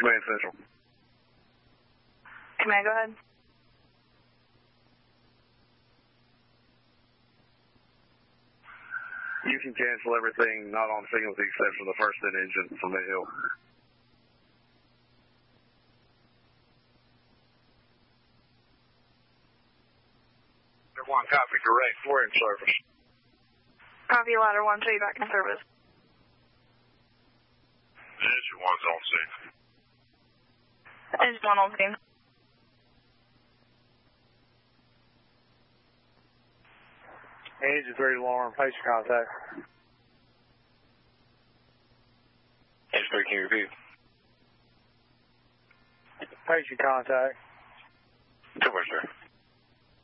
Command Central. Command, go ahead. You can cancel everything not on signal with the exception of the first in engine from the hill. One copy, direct. We're in service. Copy, ladder 1, show you back in service. Engine 1's on scene. Engine 1 on scene. Engine 3 alarm, patient contact. Engine 3, can you repeat? Patient contact. Too much, sir.